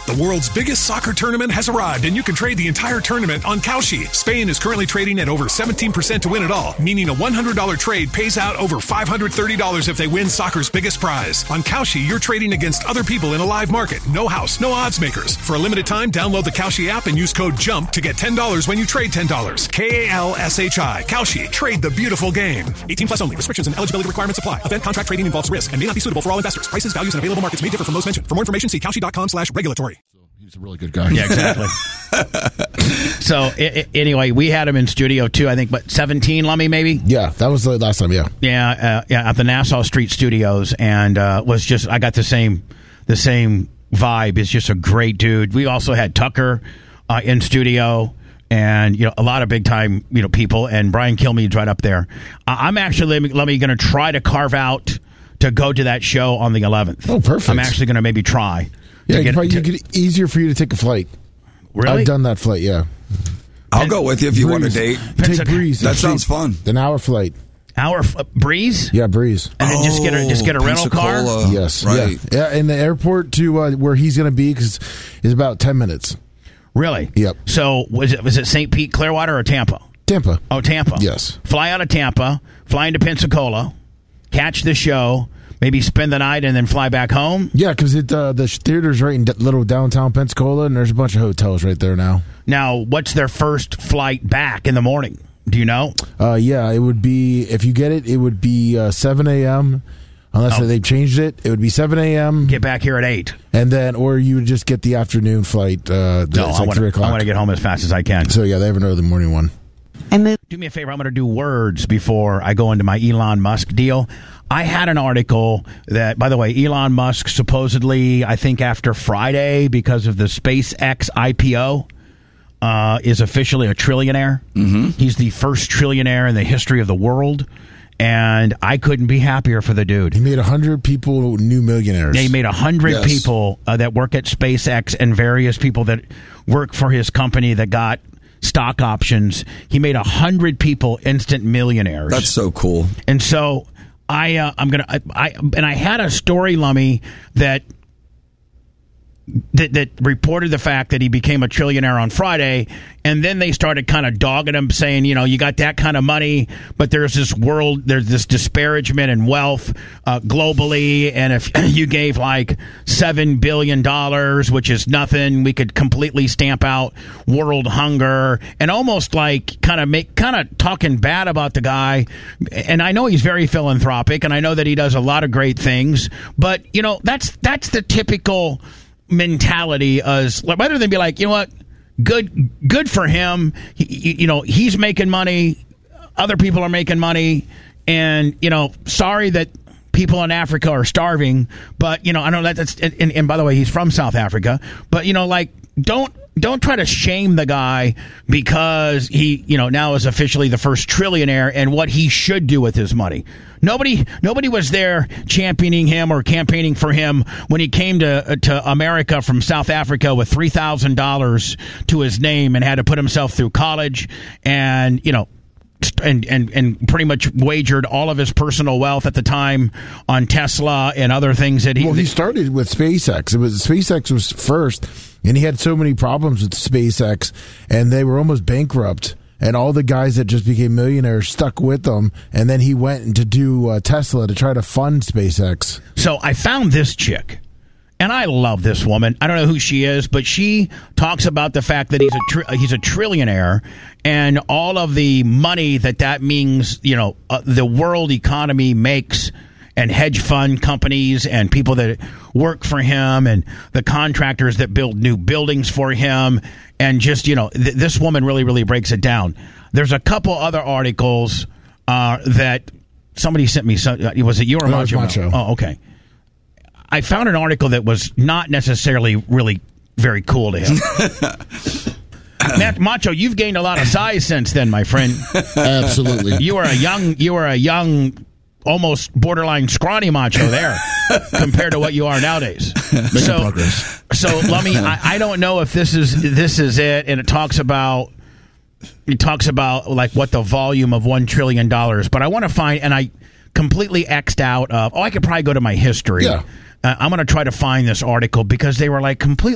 The world's biggest soccer tournament has arrived, and you can trade the entire tournament on Kalshi. Spain is currently trading at over 17% to win it all, meaning a $100 trade pays out over $530 if they win soccer's biggest prize. On Kalshi, you're trading against other people in a live market. No house, no odds makers. For a limited time, download the Kalshi app and use code JUMP to get $10 when you trade $10. Kalshi. Kalshi. Trade the beautiful game. 18 plus only. Restrictions and eligibility requirements apply. Event contract trading involves risk and may not be suitable for all investors. Prices, values, and available markets may differ from those mentioned. For more information, see Kalshi.com/regulatory. He's a really good guy. Yeah, exactly. So, anyway, we had him in studio, too, I think, 17, Lummy, maybe? Yeah, that was the last time, yeah. Yeah, at the Nassau Street Studios, and was just, I got the same vibe. He's just a great dude. We also had Tucker in studio, and, a lot of big-time, people, and Brian Kilmeade's right up there. I'm actually, Lummy, going to try to carve out to go to that show on the 11th. Oh, perfect. I'm actually going to maybe try. Yeah, it's easier for you to take a flight. Really? I've done that flight, yeah. I'll go with you if you want a date. Take Breeze. That sounds fun. An hour flight. Breeze? Yeah, Breeze. And then just get a rental car? Yes. Right. Yeah, and the airport to where he's going to be is about 10 minutes. Really? Yep. So was it St. Pete, Clearwater, or Tampa? Tampa. Oh, Tampa. Yes. Fly out of Tampa, fly into Pensacola, catch the show, maybe spend the night, and then fly back home? Yeah, because the theater's right in little downtown Pensacola, and there's a bunch of hotels right there now. Now, what's their first flight back in the morning? Do you know? Yeah, it would be, if you get it would be 7 a.m., unless they've changed it. It would be 7 a.m. Get back here at 8. And then, or you would just get the afternoon flight. I want 3 o'clock. I want to get home as fast as I can. So, yeah, they have an early morning one. Do me a favor. I'm going to do words before I go into my Elon Musk deal. I had an article that, by the way, Elon Musk supposedly, I think after Friday, because of the SpaceX IPO, is officially a trillionaire. Mm-hmm. He's the first trillionaire in the history of the world. And I couldn't be happier for the dude. He made 100 people new millionaires. Yeah, he made 100 people that work at SpaceX and various people that work for his company that got stock options. He made 100 people instant millionaires. That's so cool. And so I had a story, Lummy, that reported the fact that he became a trillionaire on Friday, and then they started kind of dogging him, saying, you got that kind of money, but there's this disparagement in wealth globally, and if you gave like $7 billion, which is nothing, we could completely stamp out world hunger, and almost like kind of talking bad about the guy. And I know he's very philanthropic, and I know that he does a lot of great things, but that's the typical mentality, as rather than be like, what, good for him, he's making money, other people are making money, and sorry that people in Africa are starving, but I know that's and by the way, he's from South Africa, but don't try to shame the guy because he now is officially the first trillionaire and what he should do with his money. Nobody was there championing him or campaigning for him when he came to America from South Africa with $3,000 to his name and had to put himself through college and and pretty much wagered all of his personal wealth at the time on Tesla and other things that he... Well, he started with SpaceX. SpaceX was first, and he had so many problems with SpaceX, and they were almost bankrupt. And all the guys that just became millionaires stuck with them, and then he went to do Tesla to try to fund SpaceX. So I found this chick, and I love this woman. I don't know who she is, but she talks about the fact that he's a trillionaire, and all of the money that means, the world economy makes, and hedge fund companies and people that work for him and the contractors that build new buildings for him. And just, this woman really, really breaks it down. There's a couple other articles that somebody sent me. Was it you or Macho? Macho. Oh, okay. I found an article that was not necessarily really very cool to him. Macho, you've gained a lot of size since then, my friend. Absolutely. You were a young, almost borderline scrawny Macho there compared to what you are nowadays. So Lummy, I don't know if this is it, and it talks about like what the volume of $1 trillion, but I want to find, and I completely X'd out of, I could probably go to my history. Yeah. I'm going to try to find this article because they were like completely